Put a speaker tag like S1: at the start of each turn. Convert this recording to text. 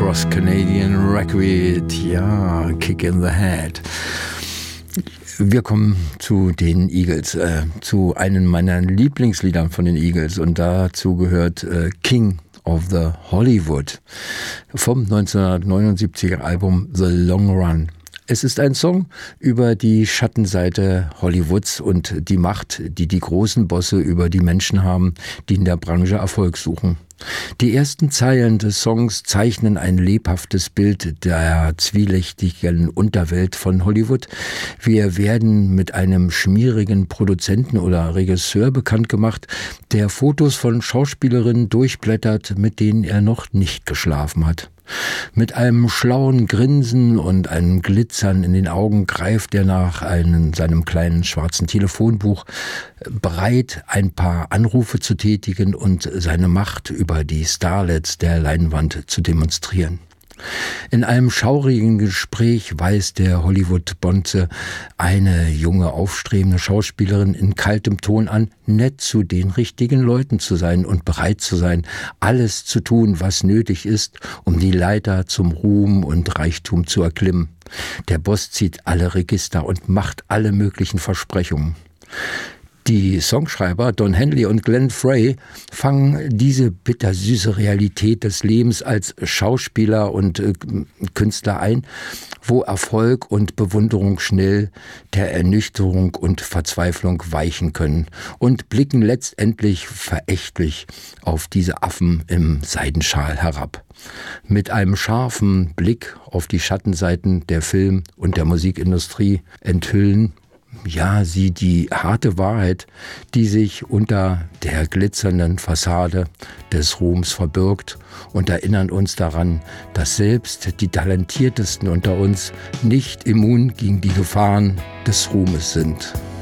S1: Across Canadian Rugby, ja, Kick in the Head. Wir kommen zu den Eagles, zu einem meiner Lieblingsliedern von den Eagles, und dazu gehört King of the Hollywood vom 1979er Album The Long Run. Es ist ein Song über die Schattenseite Hollywoods und die Macht, die die großen Bosse über die Menschen haben, die in der Branche Erfolg suchen. Die ersten Zeilen des Songs zeichnen ein lebhaftes Bild der zwielichtigen Unterwelt von Hollywood. Wir werden mit einem schmierigen Produzenten oder Regisseur bekannt gemacht, der Fotos von Schauspielerinnen durchblättert, mit denen er noch nicht geschlafen hat. Mit einem schlauen Grinsen und einem Glitzern in den Augen greift er nach seinem kleinen schwarzen Telefonbuch, bereit, ein paar Anrufe zu tätigen und seine Macht über die Starlets der Leinwand zu demonstrieren. In einem schaurigen Gespräch weiß der Hollywood-Bonze eine junge, aufstrebende Schauspielerin in kaltem Ton an, nett zu den richtigen Leuten zu sein und bereit zu sein, alles zu tun, was nötig ist, um die Leiter zum Ruhm und Reichtum zu erklimmen. Der Boss zieht alle Register und macht alle möglichen Versprechungen. Die Songschreiber Don Henley und Glenn Frey fangen diese bittersüße Realität des Lebens als Schauspieler und Künstler ein, wo Erfolg und Bewunderung schnell der Ernüchterung und Verzweiflung weichen können, und blicken letztendlich verächtlich auf diese Affen im Seidenschal herab. Mit einem scharfen Blick auf die Schattenseiten der Film- und der Musikindustrie enthüllen sie die harte Wahrheit, die sich unter der glitzernden Fassade des Ruhms verbirgt, und erinnern uns daran, dass selbst die Talentiertesten unter uns nicht immun gegen die Gefahren des Ruhmes sind.